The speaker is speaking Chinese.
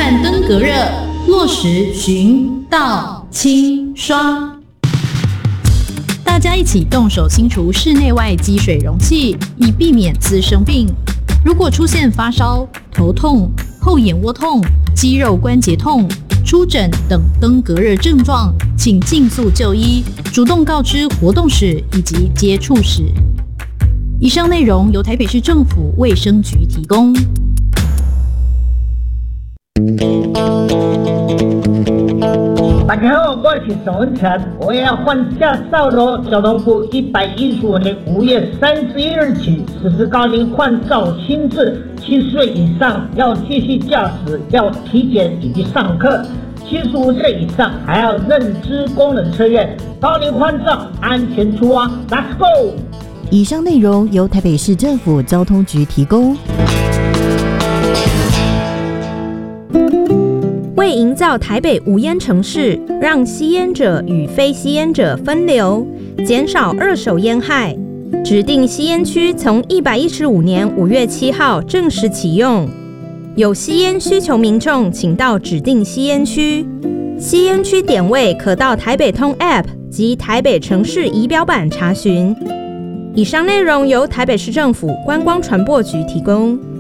范登革热，落实循道清刷。大家一起动手清除室内外积水容器，以避免滋生病。如果出现发烧、头痛、后眼窝痛、肌肉关节痛、出疹等登革热症状，请尽速就医，主动告知活动史以及接触史。以上内容由台北市政府卫生局提供。 大家好，我是沈文成，我要换驾照咯。交通部115年5月31日起实施高龄换照新制，70岁以上要继续驾驶，要体检以及上课；75岁以上还要认知功能测验。高龄换照，安全出发 ，Let's go！ 以上内容由台北市政府交通局提供。 为营造台北无烟城市，让吸烟者与非吸烟者分流，减少二手烟害，指定吸烟区从115年5月7号正式启用。有吸烟需求民众，请到指定吸烟区。吸烟区点位可到台北通 App 及台北城市仪表板查询。以上内容由台北市政府观光传播局提供。